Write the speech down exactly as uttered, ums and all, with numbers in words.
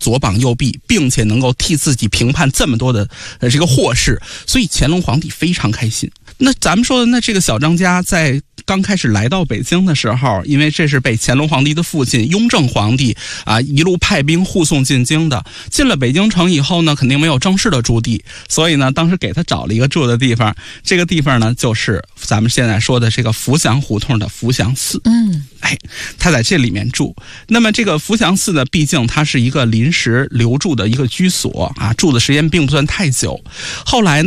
左膀右臂，并且能够替自己评判这么多的呃这个祸事，所以乾隆皇帝非常开心。那咱们说的，那这个小张家在刚开始来到北京的时候，因为这是被乾隆皇帝的父亲雍正皇帝啊一路派兵护送进京的。进了北京城以后呢，肯定没有正式的驻地，所以呢，当时给他找了一个住的地方。这个地方呢，就是咱们现在说的这个福祥胡同的福祥寺。 嗯， 哎，他在这里面住。那么这个福祥寺呢，毕竟它是一个临时留住的一个居所啊，住的时间并不算太久。后来呢，